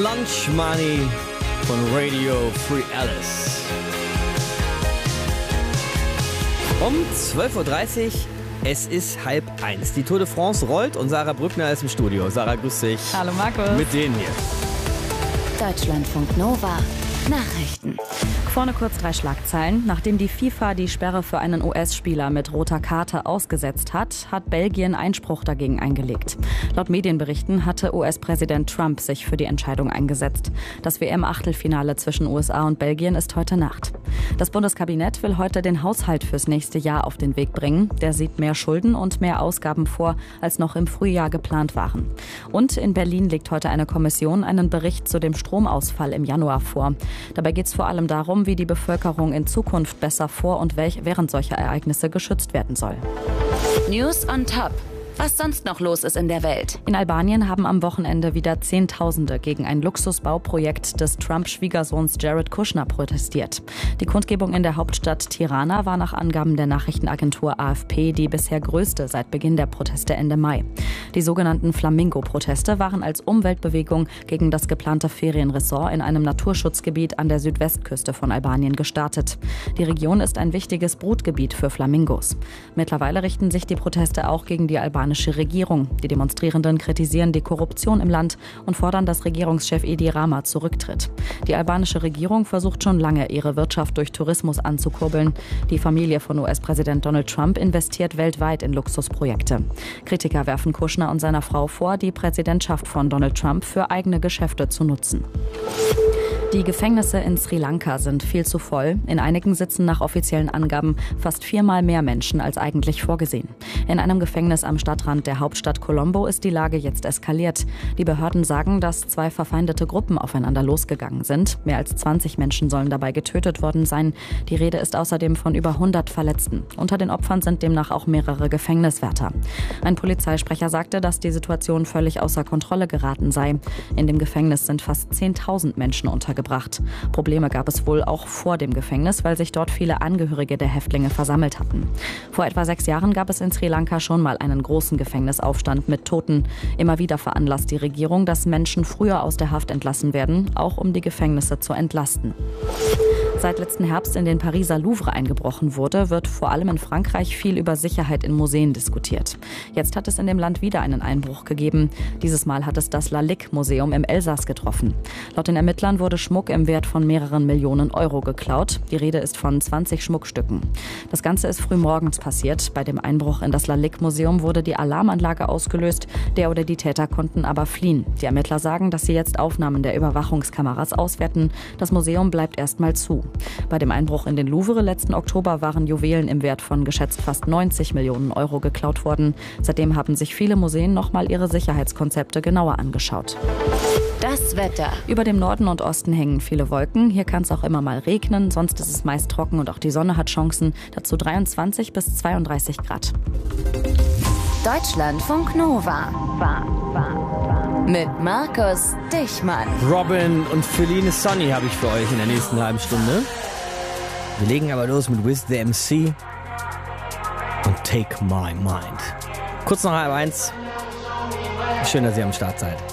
Lunch Money von Radio Free Alice. Um 12.30 Uhr, es ist 12:30. Die Tour de France rollt und Sarah Brückner ist im Studio. Sarah, grüß dich. Hallo Markus. Mit denen hier. Deutschlandfunk Nova. Nachrichten. Vorne kurz 3 Schlagzeilen. Nachdem die FIFA die Sperre für einen US-Spieler mit roter Karte ausgesetzt hat, hat Belgien Einspruch dagegen eingelegt. Laut Medienberichten hatte US-Präsident Trump sich für die Entscheidung eingesetzt. Das WM-Achtelfinale zwischen USA und Belgien ist heute Nacht. Das Bundeskabinett will heute den Haushalt fürs nächste Jahr auf den Weg bringen. Der sieht mehr Schulden und mehr Ausgaben vor, als noch im Frühjahr geplant waren. Und in Berlin legt heute eine Kommission einen Bericht zu dem Stromausfall im Januar vor. Dabei geht es vor allem darum, wie die Bevölkerung in Zukunft besser vor und während solcher Ereignisse geschützt werden soll. News on Top. Was sonst noch los ist in der Welt. In Albanien haben am Wochenende wieder Zehntausende gegen ein Luxusbauprojekt des Trump-Schwiegersohns Jared Kushner protestiert. Die Kundgebung in der Hauptstadt Tirana war nach Angaben der Nachrichtenagentur AFP die bisher größte seit Beginn der Proteste Ende Mai. Die sogenannten Flamingo-Proteste waren als Umweltbewegung gegen das geplante Ferienresort in einem Naturschutzgebiet an der Südwestküste von Albanien gestartet. Die Region ist ein wichtiges Brutgebiet für Flamingos. Mittlerweile richten sich die Proteste auch gegen die albanische Regierung. Die Demonstrierenden kritisieren die Korruption im Land und fordern, dass Regierungschef Edi Rama zurücktritt. Die albanische Regierung versucht schon lange, ihre Wirtschaft durch Tourismus anzukurbeln. Die Familie von US-Präsident Donald Trump investiert weltweit in Luxusprojekte. Kritiker werfen Kushner und seiner Frau vor, die Präsidentschaft von Donald Trump für eigene Geschäfte zu nutzen. Die Gefängnisse in Sri Lanka sind viel zu voll. In einigen sitzen nach offiziellen Angaben fast 4-mal mehr Menschen als eigentlich vorgesehen. In einem Gefängnis am Stadtrand der Hauptstadt Colombo ist die Lage jetzt eskaliert. Die Behörden sagen, dass 2 verfeindete Gruppen aufeinander losgegangen sind. Mehr als 20 Menschen sollen dabei getötet worden sein. Die Rede ist außerdem von über 100 Verletzten. Unter den Opfern sind demnach auch mehrere Gefängniswärter. Ein Polizeisprecher sagte, dass die Situation völlig außer Kontrolle geraten sei. In dem Gefängnis sind fast 10.000 Menschen untergebracht. Probleme gab es wohl auch vor dem Gefängnis, weil sich dort viele Angehörige der Häftlinge versammelt hatten. Vor etwa 6 Jahren gab es in Sri Lanka schon mal einen großen Gefängnisaufstand mit Toten. Immer wieder veranlasst die Regierung, dass Menschen früher aus der Haft entlassen werden, auch um die Gefängnisse zu entlasten. Seit letzten Herbst in den Pariser Louvre eingebrochen wurde, wird vor allem in Frankreich viel über Sicherheit in Museen diskutiert. Jetzt hat es in dem Land wieder einen Einbruch gegeben. Dieses Mal hat es das Lalique-Museum im Elsass getroffen. Laut den Ermittlern wurde Schmuck im Wert von mehreren Millionen Euro geklaut. Die Rede ist von 20 Schmuckstücken. Das Ganze ist frühmorgens passiert. Bei dem Einbruch in das Lalique-Museum wurde die Alarmanlage ausgelöst. Der oder die Täter konnten aber fliehen. Die Ermittler sagen, dass sie jetzt Aufnahmen der Überwachungskameras auswerten. Das Museum bleibt erstmal zu. Bei dem Einbruch in den Louvre letzten Oktober waren Juwelen im Wert von geschätzt fast 90 Millionen Euro geklaut worden. Seitdem haben sich viele Museen nochmal ihre Sicherheitskonzepte genauer angeschaut. Das Wetter. Über dem Norden und Osten hängen viele Wolken. Hier kann es auch immer mal regnen. Sonst ist es meist trocken und auch die Sonne hat Chancen. Dazu 23 bis 32 Grad. Deutschlandfunk Nova. Mit Markus Dichmann. Robin und Feline Sonny habe ich für euch in der nächsten halben Stunde. Wir legen aber los mit Wiz the MC und Take My Mind. Kurz nach 12:30. Schön, dass ihr am Start seid.